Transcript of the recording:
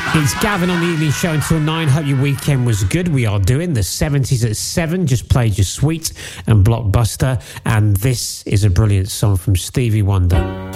It's Gavin on the Evening Show until 9. Hope your weekend was good. We are doing the 70s at 7. Just played your Sweet and Blockbuster. And this is a brilliant song from Stevie Wonder.